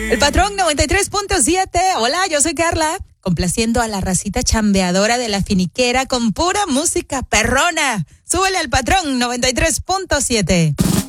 El Patrón 93.7. Hola, yo soy Carla, complaciendo a la racita chambeadora de la finiquera con pura música perrona. Súbele al Patrón 93.7.